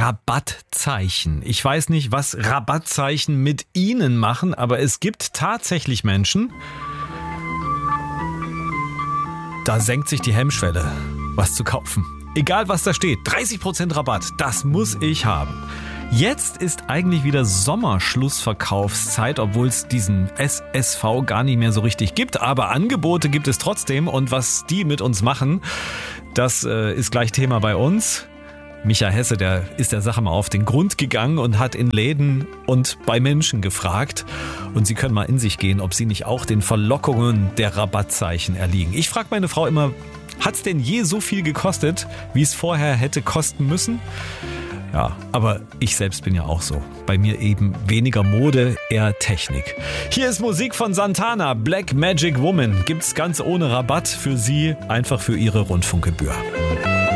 Rabattzeichen. Ich weiß nicht, was Rabattzeichen mit Ihnen machen, aber es gibt tatsächlich Menschen, da senkt sich die Hemmschwelle, was zu kaufen. Egal was da steht, 30% Rabatt, das muss ich haben. Jetzt ist eigentlich wieder Sommerschlussverkaufszeit, obwohl es diesen SSV gar nicht mehr so richtig gibt. Aber Angebote gibt es trotzdem und was die mit uns machen, das ist gleich Thema bei uns. Micha Hesse, der ist der Sache mal auf den Grund gegangen und hat in Läden und bei Menschen gefragt. Und Sie können mal in sich gehen, ob Sie nicht auch den Verlockungen der Rabattzeichen erliegen. Ich frage meine Frau immer, hat es denn je so viel gekostet, wie es vorher hätte kosten müssen? Ja, aber ich selbst bin ja auch so. Bei mir eben weniger Mode, eher Technik. Hier ist Musik von Santana, Black Magic Woman. Gibt's ganz ohne Rabatt für Sie, einfach für Ihre Rundfunkgebühr.